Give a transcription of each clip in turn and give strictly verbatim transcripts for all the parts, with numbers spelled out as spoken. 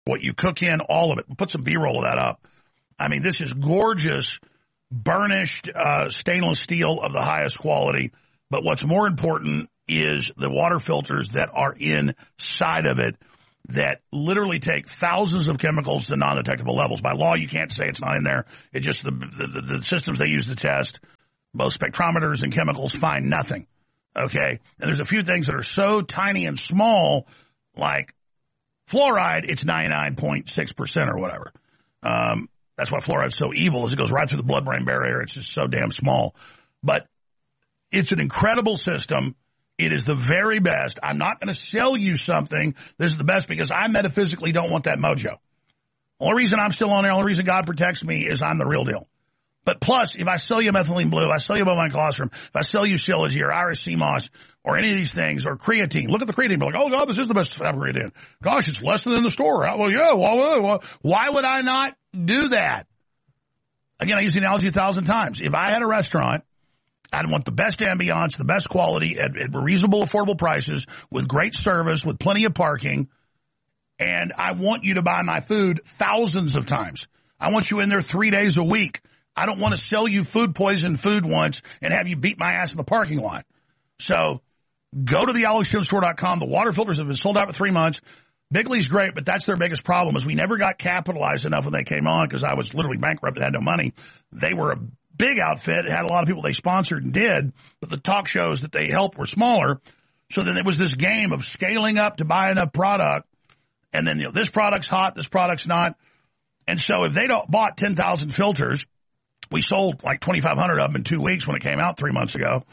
what you cook in, all of it. Put some B-roll of that up. I mean, this is gorgeous, burnished uh, stainless steel of the highest quality. But what's more important is the water filters that are inside of it that literally take thousands of chemicals to non-detectable levels. By law, you can't say it's not in there. It's just the, the, the systems they use to test, both spectrometers and chemicals, find nothing. Okay? And there's a few things that are so tiny and small, like fluoride, it's ninety-nine point six percent or whatever. Um, that's why fluoride's so evil, is it goes right through the blood-brain barrier. It's just so damn small. But it's an incredible system. It is the very best. I'm not going to sell you something. This is the best because I metaphysically don't want that mojo. Only reason I'm still on there, only reason God protects me is I'm the real deal. But plus, if I sell you methylene blue, if I sell you bovine colostrum, if I sell you Shilajit or Iris C M O S or any of these things, or creatine, look at the creatine, be like, oh, God, this is the best creatine. Gosh, it's less than in the store. Well, yeah, well, well, why would I not do that? Again, I use the analogy a thousand times. If I had a restaurant, I'd want the best ambiance, the best quality at, at reasonable, affordable prices with great service, with plenty of parking. And I want you to buy my food thousands of times. I want you in there three days a week. I don't want to sell you food poison food once and have you beat my ass in the parking lot. So go to the alex jones store dot com. The water filters have been sold out for three months. Bigley's great, but that's their biggest problem is we never got capitalized enough when they came on because I was literally bankrupt and had no money. They were a big outfit. It had a lot of people they sponsored and did, but the talk shows that they helped were smaller. So then it was this game of scaling up to buy enough product. And then, you know, this product's hot, this product's not. And so if they don't bought ten thousand filters, we sold like twenty-five hundred of them in two weeks when it came out three months ago.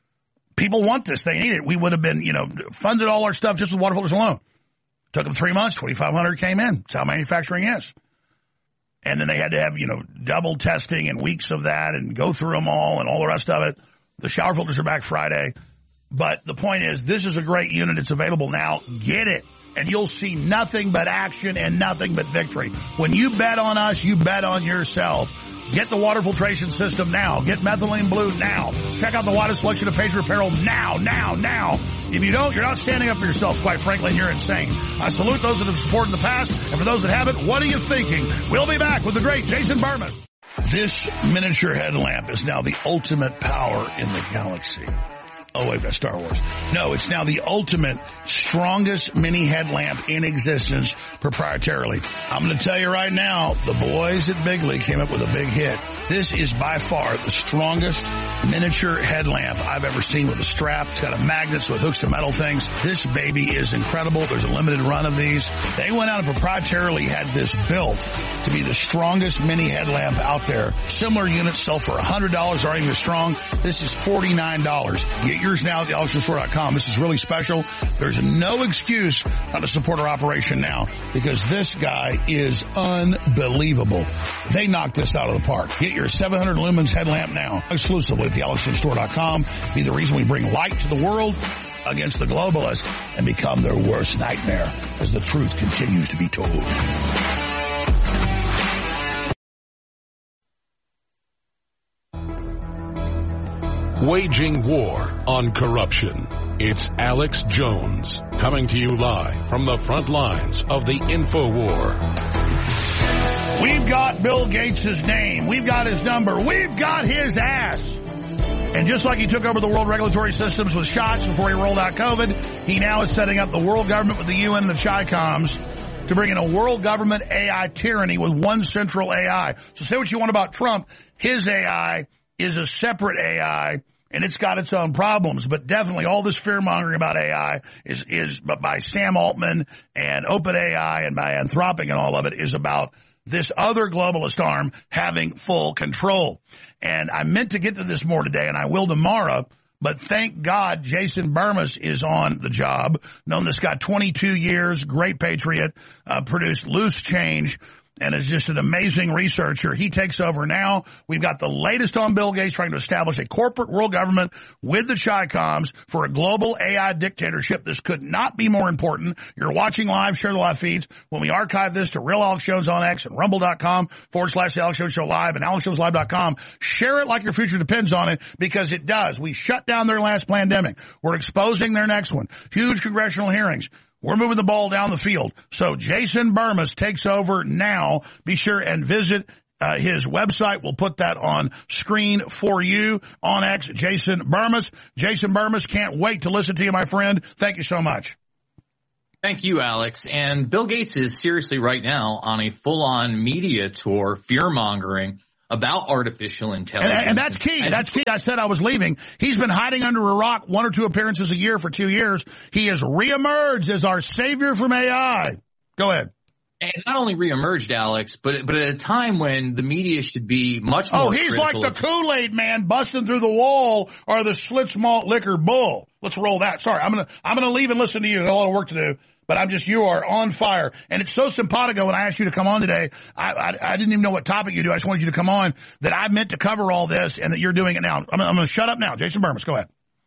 People want this. They need it. We would have been, you know, funded all our stuff just with water filters alone. Took them three months, twenty-five hundred came in. That's how manufacturing is. And then they had to have, you know, double testing and weeks of that and go through them all and all the rest of it. The shower filters are back Friday. But the point is, this is a great unit. It's available now. Get it. And you'll see nothing but action and nothing but victory. When you bet on us, you bet on yourself. Get the water filtration system now. Get methylene blue now. Check out the widest selection of Patriot apparel now, now, now. If you don't, you're not standing up for yourself, quite frankly, and you're insane. I salute those that have supported in the past, and for those that haven't, what are you thinking? We'll be back with the great Jason Burmis. This miniature headlamp is now the ultimate power in the galaxy. Oh, wait, that's Star Wars. No, it's now the ultimate, strongest mini headlamp in existence proprietarily. I'm going to tell you right now, the boys at Bigley came up with a big hit. This is by far the strongest miniature headlamp I've ever seen with a strap. It's got a magnet so it hooks to metal things. This baby is incredible. There's a limited run of these. They went out and proprietarily had this built to be the strongest mini headlamp out there. Similar units sell for one hundred dollars, aren't even strong. This is forty-nine dollars. Get yours now at the alex jones store dot com. This is really special. There's no excuse not to support our operation now because this guy is unbelievable. They knocked this out of the park. Get your seven hundred lumens headlamp now exclusively at the alex jones store dot com. Be the reason we bring light to the world against the globalists and become their worst nightmare as the truth continues to be told. Waging war on corruption. It's Alex Jones coming to you live from the front lines of the InfoWar. We've got Bill Gates' name. We've got his number. We've got his ass. And just like he took over the world regulatory systems with shots before he rolled out COVID, he now is setting up the world government with the U N and the Chi-Coms to bring in a world government A I tyranny with one central A I. So say what you want about Trump. His A I is a separate A I, and it's got its own problems. But definitely all this fear-mongering about A I is, is by Sam Altman and OpenAI and by Anthropic and all of it is about this other globalist arm having full control. And I meant to get to this more today, and I will tomorrow, but thank God Jason Burmis is on the job. Known this guy twenty-two years, great patriot, uh, produced Loose Change, and is just an amazing researcher. He takes over now. We've got the latest on Bill Gates trying to establish a corporate world government with the Chi-Coms for a global A I dictatorship. This could not be more important. You're watching live, share the live feeds. When we archive this to Real Alex Jones on X and rumble.com forward slash the Alex Jones Show Live and alex jones live dot com, share it like your future depends on it because it does. We shut down their last pandemic. We're exposing their next one. Huge congressional hearings. We're moving the ball down the field. So Jason Bermas takes over now. Be sure and visit uh, his website. We'll put that on screen for you on X. Jason Bermas. Jason Bermas, can't wait to listen to you, my friend. Thank you so much. Thank you, Alex. And Bill Gates is seriously right now on a full-on media tour, fear-mongering about artificial intelligence. And, and that's key. That's key. I said I was leaving. He's been hiding under a rock, one or two appearances a year for two years. He has reemerged as our savior from A I. Go ahead. And not only reemerged, Alex, but but at a time when the media should be much more Oh, he's like the Kool-Aid man busting through the wall or the Schlitz malt liquor bull. Let's roll that. Sorry, I'm gonna I'm gonna leave and listen to you. There's a lot of work to do. But I'm just, you are on fire. And it's so simpatico when I asked you to come on today. I, I, I didn't even know what topic you do. I just wanted you to come on, that I meant to cover all this and that you're doing it now. I'm, I'm going to shut up now. Jason Bermas, go ahead.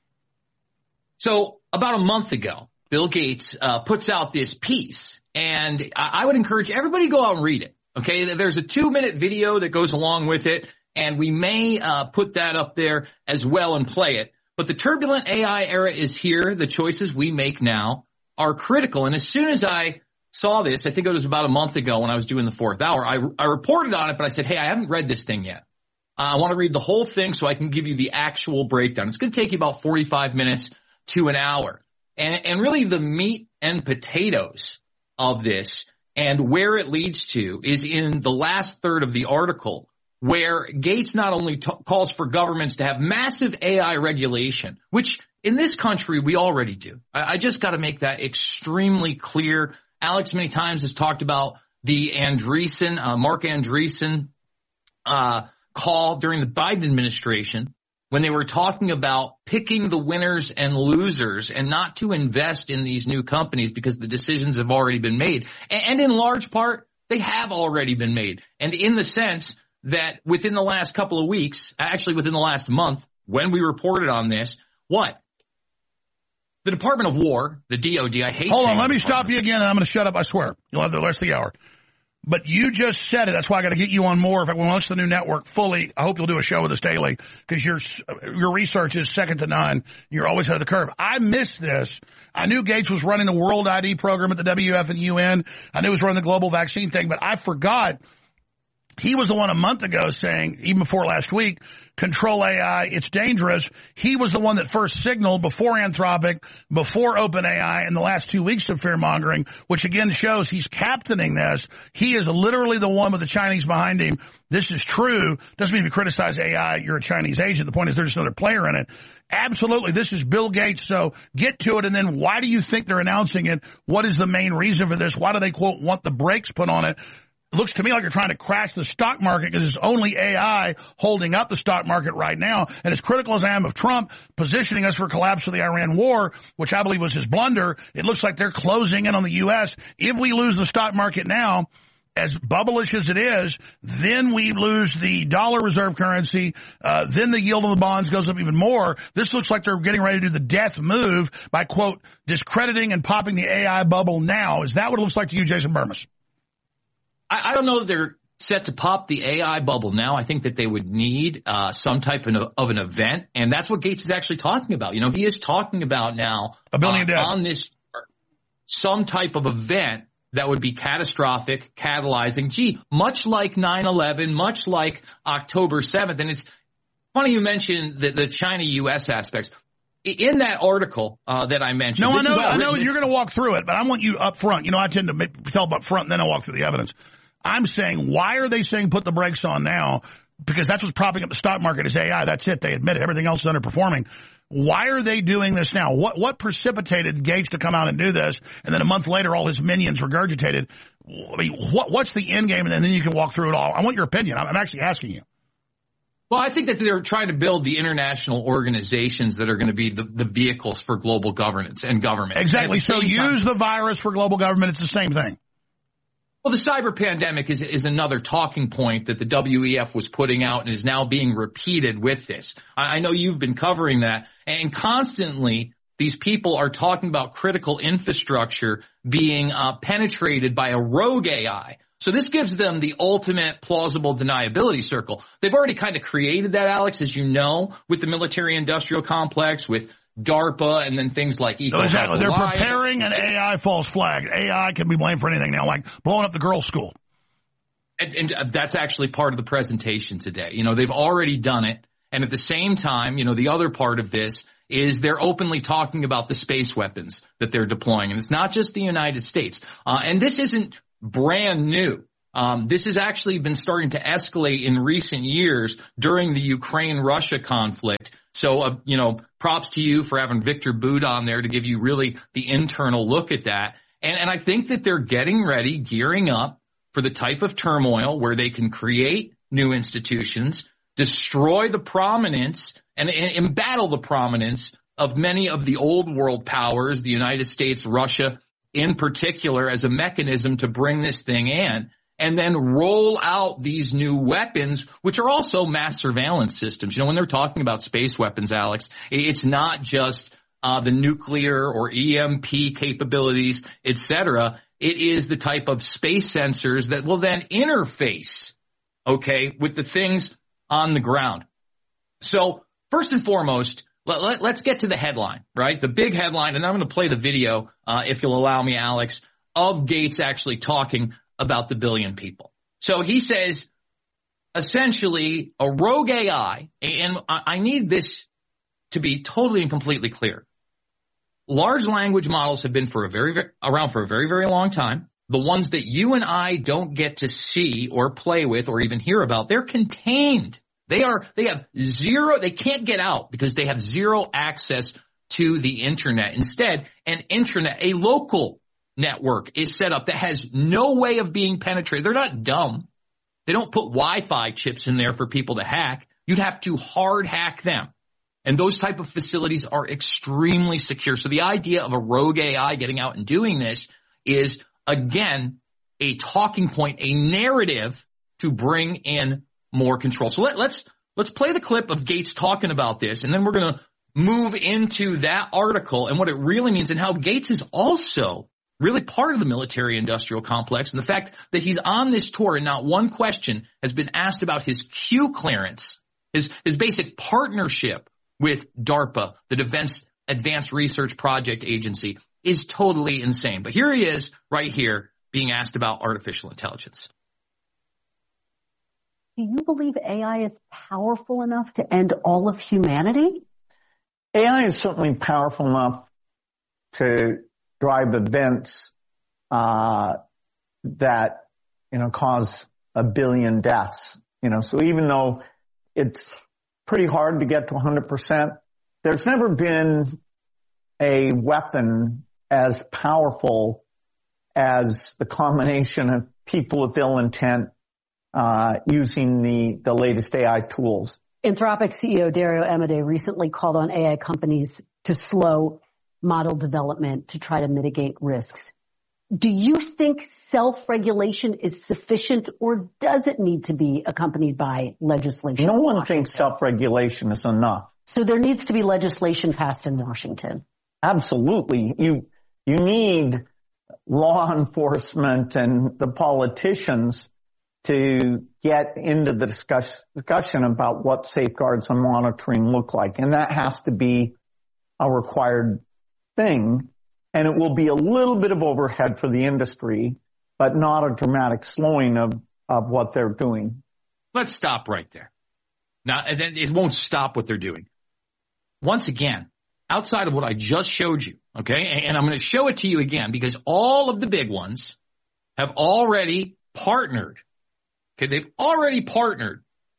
So about a month ago, Bill Gates uh, puts out this piece, and I, I would encourage everybody to go out and read it. Okay, there's a two-minute video that goes along with it, and we may uh, put that up there as well and play it. But the turbulent A I era is here. The choices we make now are critical. And as soon as I saw this, I think it was about a month ago when I was doing the fourth hour, I, I reported on it, but I said, hey, I haven't read this thing yet. Uh, I want to read the whole thing so I can give you the actual breakdown. It's going to take you about forty-five minutes to an hour. And, and really the meat and potatoes of this and where it leads to is in the last third of the article, where Gates not only t- calls for governments to have massive A I regulation, which in this country, we already do. I, I just got to make that extremely clear. Alex many times has talked about the Andreessen, uh, Mark Andreessen, uh, call during the Biden administration when they were talking about picking the winners and losers and not to invest in these new companies because the decisions have already been made. And, and in large part, they have already been made. And in the sense that within the last couple of weeks, actually within the last month, when we reported on this, what? The Department of War, the D O D, I hate Hold on, let me department. stop you again, and I'm going to shut up, I swear. You'll have the rest of the hour. But you just said it. That's why I got to get you on more. If I launch the new network fully, I hope you'll do a show with us daily, because your your research is second to none. You're always ahead of the curve. I missed this. I knew Gates was running the World I D program at the W F and U N. I knew he was running the global vaccine thing, but I forgot he was the one a month ago saying, even before last week, control A I, it's dangerous. He was the one that first signaled before Anthropic, before OpenAI, in the last two weeks of fear-mongering, which again shows he's captaining this. He is literally the one with the Chinese behind him. This is true. Doesn't mean if you criticize A I, you're a Chinese agent. The point is there's just another player in it. Absolutely. This is Bill Gates. So get to it. And then why do you think they're announcing it? What is the main reason for this? Why do they, quote, want the brakes put on it? It looks to me like you're trying to crash the stock market because it's only A I holding up the stock market right now. And as critical as I am of Trump positioning us for collapse of the Iran war, which I believe was his blunder, it looks like they're closing in on the U S. If we lose the stock market now, as bubblish as it is, then we lose the dollar reserve currency. Uh, then the yield of the bonds goes up even more. This looks like they're getting ready to do the death move by, quote, discrediting and popping the A I bubble now. Is that what it looks like to you, Jason Bermas? I, I don't know that they're set to pop the A I bubble now. I think that they would need uh, some type of, of an event, and that's what Gates is actually talking about. You know, he is talking about now a billion uh, dead. on this some type of event that would be catastrophic, catalyzing. Gee, much like nine eleven, much like October seventh, and it's funny you mentioned the, the China-U S aspects. In that article uh, that I mentioned. No, I know, I know written, you're going to walk through it, but I want you up front. You know, I tend to make, tell up front and then I walk through the evidence. I'm saying, why are they saying put the brakes on now? Because that's what's propping up the stock market is A I. That's it. They admit it. Everything else is underperforming. Why are they doing this now? What what precipitated Gates to come out and do this? And then a month later, all his minions regurgitated. I mean, what what's the end game? And then you can walk through it all. I want your opinion. I'm actually asking you. Well, I think that they're trying to build the international organizations that are going to be the, the vehicles for global governance and government. Exactly. So use time, the virus for global government. It's the same thing. Well, the cyber pandemic is, is another talking point that the W E F was putting out and is now being repeated with this. I, I know you've been covering that, and constantly these people are talking about critical infrastructure being uh, penetrated by a rogue A I. So this gives them the ultimate plausible deniability circle. They've already kind of created that, Alex, as you know, with the military-industrial complex, with DARPA and then things like Eco. No, exactly. They're preparing an A I false flag. A I can be blamed for anything now, like blowing up the girls' school. And, and that's actually part of the presentation today. You know, they've already done it. And at the same time, you know, the other part of this is they're openly talking about the space weapons that they're deploying. And it's not just the United States. Uh, and this isn't brand new. Um, this has actually been starting to escalate in recent years during the Ukraine-Russia conflict. So, uh, you know, props to you for having Victor Boot on there to give you really the internal look at that. And, and I think that they're getting ready, gearing up for the type of turmoil where they can create new institutions, destroy the prominence and, and embattle the prominence of many of the old world powers, the United States, Russia in particular, as a mechanism to bring this thing in, and then roll out these new weapons, which are also mass surveillance systems. You know, when they're talking about space weapons, Alex, it's not just uh, the nuclear or E M P capabilities, et cetera. It is the type of space sensors that will then interface, okay, with the things on the ground. So first and foremost, let, let, let's get to the headline, right? The big headline, and I'm going to play the video, uh, if you'll allow me, Alex, of Gates actually talking about the billion people. So he says, essentially, a rogue A I, and I need this to be totally and completely clear. Large language models have been for a very, very around for a very, very long time. The ones that you and I don't get to see or play with or even hear about, they're contained. They are, they have zero, they can't get out because they have zero access to the internet. Instead, an internet, a local network is set up that has no way of being penetrated. They're not dumb. They don't put Wi-Fi chips in there for people to hack. You'd have to hard hack them. And those type of facilities are extremely secure. So the idea of a rogue A I getting out and doing this is, again, a talking point, a narrative to bring in more control. So let, let's, let's play the clip of Gates talking about this, and then we're going to move into that article and what it really means and how Gates is also really part of the military industrial complex, and the fact that he's on this tour and not one question has been asked about his Q clearance, his, his basic partnership with DARPA, the Defense Advanced Research Project Agency, is totally insane. But here he is right here being asked about artificial intelligence. Do you believe A I is powerful enough to end all of humanity? A I is certainly powerful enough to drive events uh that, you know, cause a billion deaths. You know, so even though it's pretty hard to get to one hundred percent, there's never been a weapon as powerful as the combination of people with ill intent uh using the the latest A I tools. Anthropic C E O Dario Amodei recently called on A I companies to slow model development to try to mitigate risks. Do you think self-regulation is sufficient, or does it need to be accompanied by legislation? No one thinks self-regulation is enough. So there needs to be legislation passed in Washington. Absolutely. You, you need law enforcement and the politicians to get into the discuss, discussion about what safeguards and monitoring look like. And that has to be a required thing. And it will be a little bit of overhead for the industry, but not a dramatic slowing of, of what they're doing. Let's stop right there. Now, and then it won't stop what they're doing. Once again, outside of what I just showed you, okay, and, and I'm going to show it to you again because all of the big ones have already partnered. Okay, they've already partnered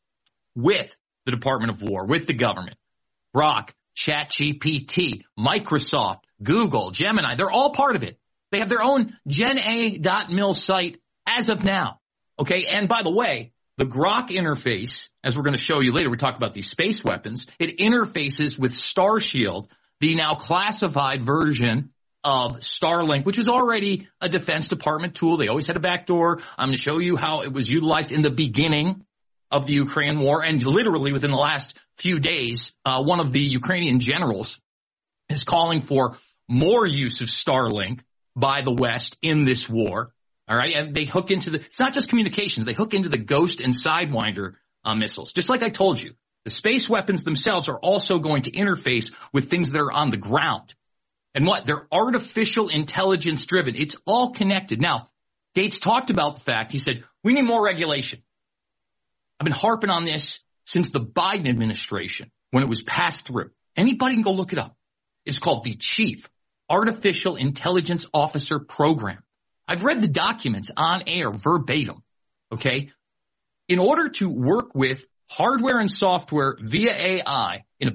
with the Department of War, with the government. Grok, ChatGPT, Microsoft, Google, Gemini, they're all part of it. They have their own gen a dot mil site as of now. Okay, and by the way, the Grok interface, as we're going to show you later, we talk about these space weapons, it interfaces with Starshield, the now classified version of Starlink, which is already a Defense Department tool. They always had a backdoor. I'm going to show you how it was utilized in the beginning of the Ukraine war, and literally within the last few days, uh, one of the Ukrainian generals is calling for more use of Starlink by the West in this war. All right. And they hook into the, it's not just communications. They hook into the Ghost and Sidewinder uh, missiles. Just like I told you, The space weapons themselves are also going to interface with things that are on the ground. And what? They're artificial intelligence driven. It's all connected. Now, Gates talked about the fact, he said, we need more regulation. I've been harping on this since the Biden administration when it was passed through. Anybody can go look it up. It's called the Chief Artificial Intelligence Officer Program. I've read the documents on air verbatim, okay? In order to work with hardware and software via A I in a